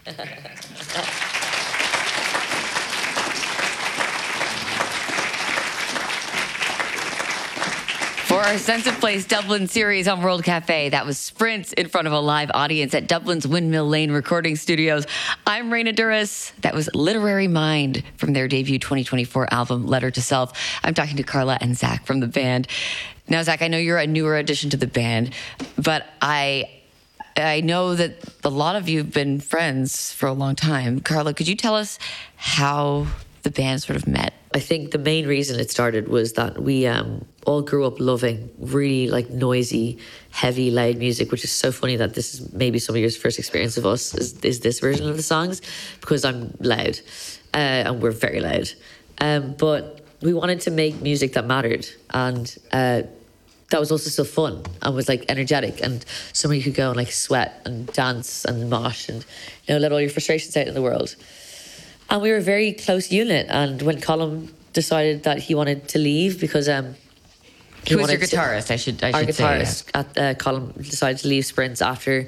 For our Sense of Place Dublin series on World Cafe, that was Sprints in front of a live audience at Dublin's Windmill Lane recording studios. I'm Raina Duras. That was Literary Mind from their debut 2024 album, Letter to Self. I'm talking to Carla and Zach from the band. Now, Zach, I know you're a newer addition to the band, but I know that a lot of you have been friends for a long time. Carla, could you tell us how the band sort of met? I think the main reason it started was that we all grew up loving really like noisy, heavy, loud music, which is so funny that this is maybe some of your first experience of us is this version of the songs, because I'm loud and we're very loud. But we wanted to make music that mattered, and that was also still fun and was like energetic, and somebody could go and like sweat and dance and mosh and let all your frustrations out in the world. And we were a very close unit. And when Colm decided that he wanted to leave because Who was your guitarist? I should our guitarist say, Colm decided to leave Sprints after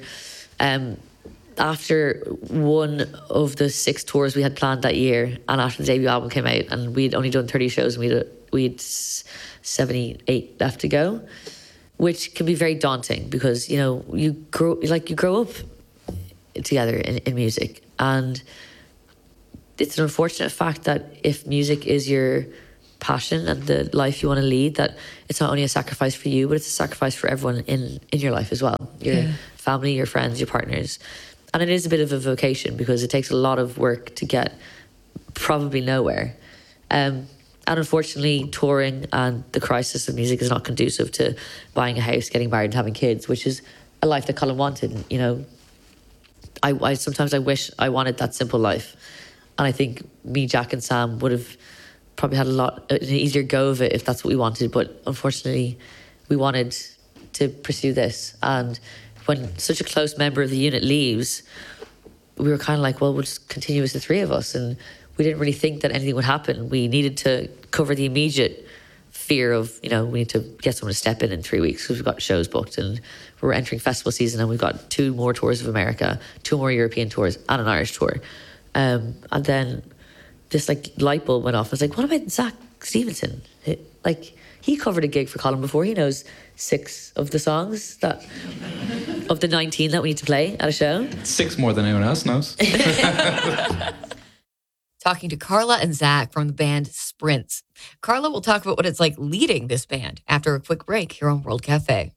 one of the 6 tours we had planned that year, and after the debut album came out, and we'd only done 30 shows, and we'd 78 left to go, which can be very daunting because you grow up together in music, and it's an unfortunate fact that if music is your passion and the life you want to lead, that it's not only a sacrifice for you, but it's a sacrifice for everyone in your life as well. Your family, your friends, your partners. And it is a bit of a vocation because it takes a lot of work to get probably nowhere. And unfortunately, touring and the crisis of music is not conducive to buying a house, getting married and having kids, which is a life that Colm wanted. I sometimes I wish I wanted that simple life. And I think me, Jack and Sam would have probably had an easier go of it if that's what we wanted. But unfortunately, we wanted to pursue this. And when such a close member of the unit leaves, we were kind of like, well, we'll just continue as the 3 of us. And we didn't really think that anything would happen. We needed to cover the immediate fear of, we need to get someone to step in 3 weeks because we've got shows booked and we're entering festival season, and we've got 2 more tours of America, 2 more European tours and an Irish tour. And then this light bulb went off. I was like, what about Zach Stevenson? He covered a gig for Colm before. He knows 6 of the songs of the 19 that we need to play at a show. 6 more than anyone else knows. Talking to Carla and Zach from the band Sprints. Carla will talk about what it's like leading this band after a quick break here on World Cafe.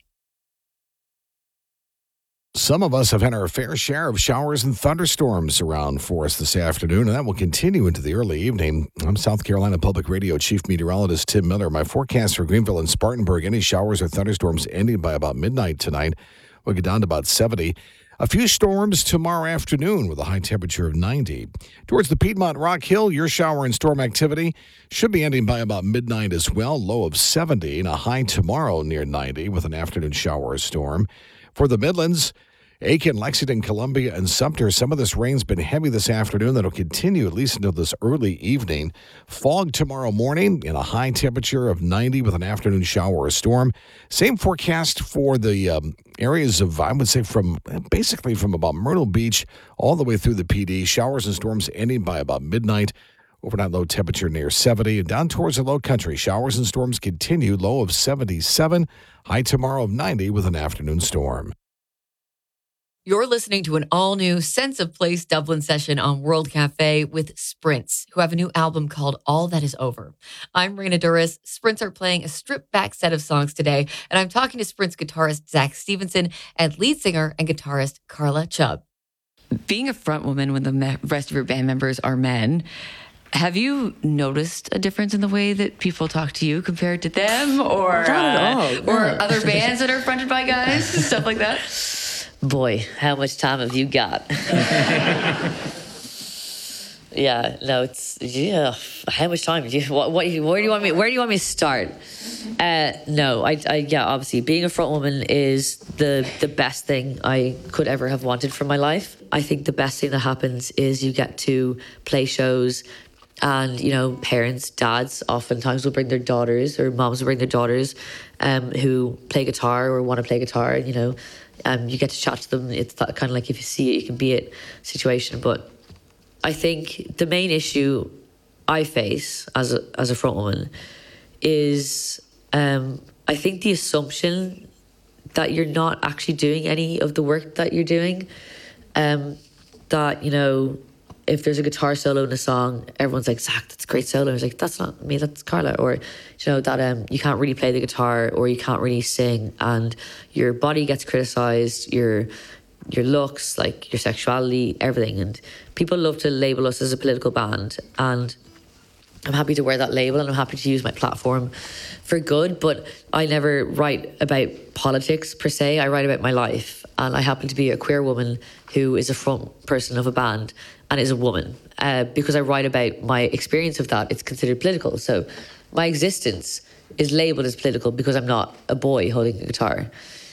Some of us have had our fair share of showers and thunderstorms around for us this afternoon, and that will continue into the early evening. I'm South Carolina Public Radio Chief Meteorologist Tim Miller. My forecast for Greenville and Spartanburg, any showers or thunderstorms ending by about midnight tonight. We'll get down to about 70. A few storms tomorrow afternoon with a high temperature of 90. Towards the Piedmont Rock Hill, your shower and storm activity should be ending by about midnight as well. Low of 70 and a high tomorrow near 90 with an afternoon shower or storm. For the Midlands, Aiken, Lexington, Columbia, and Sumter, some of this rain's been heavy this afternoon. That'll continue at least until this early evening. Fog tomorrow morning and a high temperature of 90 with an afternoon shower or storm. Same forecast for the areas of, I would say, from about Myrtle Beach all the way through the PD. Showers and storms ending by about midnight. Overnight low temperature near 70. And down towards the low country, showers and storms continue. Low of 77. High tomorrow of 90 with an afternoon storm. You're listening to an all-new Sense of Place Dublin session on World Cafe with Sprints, who have a new album called All That Is Over. I'm Raina Duras. Sprints are playing a stripped-back set of songs today, and I'm talking to Sprints guitarist Zach Stevenson and lead singer and guitarist Carla Chubb. Being a front woman when the rest of your band members are men, have you noticed a difference in the way that people talk to you compared to them, or other bands that are fronted by guys, stuff like that? Boy, how much time have you got? How much time? Where do you want me to start? Obviously, being a front woman is the best thing I could ever have wanted from my life. I think the best thing that happens is you get to play shows, and parents, dads, oftentimes will bring their daughters, or moms will bring their daughters, who play guitar or want to play guitar. You get to chat to them. It's that kind of like if you see it, you can be it situation. But I think the main issue I face as a front woman is I think the assumption that you're not actually doing any of the work that you're doing. That, you know, if there's a guitar solo in a song, everyone's like, Zach, that's a great solo. I was like, that's not me, that's Carla. Or, you know, that you can't really play the guitar or you can't really sing, and your body gets criticised, your looks, like your sexuality, everything. And people love to label us as a political band, and I'm happy to wear that label and I'm happy to use my platform for good, but I never write about politics per se. I write about my life, and I happen to be a queer woman who is a front person of a band and is a woman. Because I write about my experience of that, it's considered political. So my existence is labelled as political because I'm not a boy holding a guitar.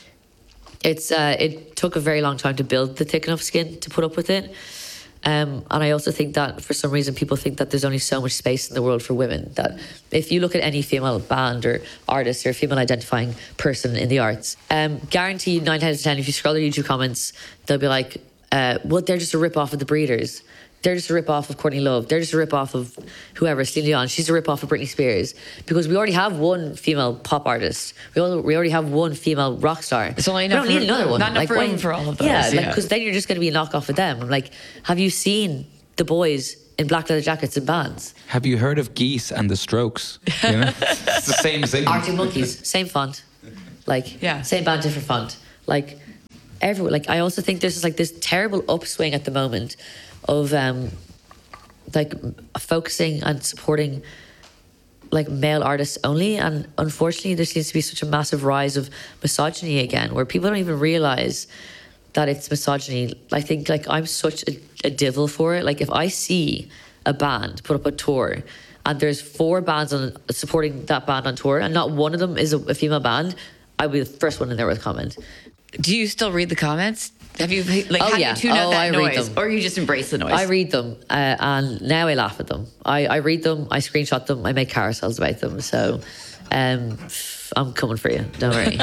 It took a very long time to build the thick enough skin to put up with it. And I also think that for some reason people think that there's only so much space in the world for women, that if you look at any female band or artist or female identifying person in the arts, guaranteed 9 out of 10, if you scroll their YouTube comments, they'll be like, well, they're just a rip-off of the Breeders. They're just a rip-off of Courtney Love. They're just a rip-off of whoever, Celine Dion. She's a rip-off of Britney Spears. Because we already have one female pop artist. We already have one female rock star. It's only enough we don't need another one. Not enough room for all of those. Yeah, because then you're just going to be a knockoff of them. I'm like, have you seen the boys in black leather jackets and bands? Have you heard of Geese and the Strokes? You know? It's the same thing. Arctic Monkeys, same font. Like, same band, different font. Like, everyone. Like, I also think there's this terrible upswing at the moment of like focusing and supporting like male artists only, and unfortunately there seems to be such a massive rise of misogyny again, where people don't even realize that it's misogyny. I think like I'm such a devil for it. Like if I see a band put up a tour and there's 4 bands supporting that band on tour and not one of them is a female band, I'll be the first one in there with a comment. Do you still read the comments? Have you how do you tune out that I read noise, them. or you just embrace the noise? I read them, and now I laugh at them. I read them, I screenshot them, I make carousels about them. So I'm coming for you, don't worry.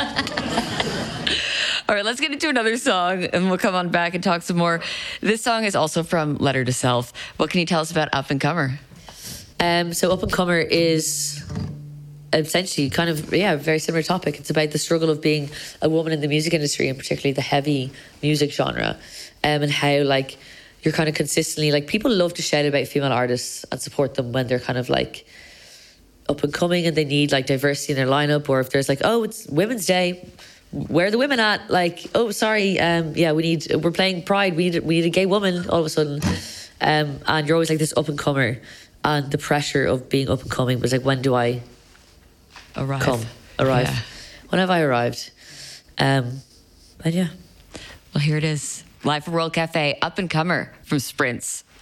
All right, let's get into another song and we'll come on back and talk some more. This song is also from Letter to Self. What can you tell us about Up and Comer? So Up and Comer is essentially kind of, a very similar topic. It's about the struggle of being a woman in the music industry, and particularly the heavy music genre, and how like you're kind of consistently, like people love to shout about female artists and support them when they're kind of like up and coming and they need like diversity in their lineup, or if there's like, oh, it's Women's Day, where are the women at? Like, oh, sorry, we're playing Pride, we need a gay woman all of a sudden, and you're always like this up and comer, and the pressure of being up and coming was like, when do I arrive? Yeah. When have I arrived? And yeah. Well, here it is. Live from World Cafe, Up and Comer from Sprints.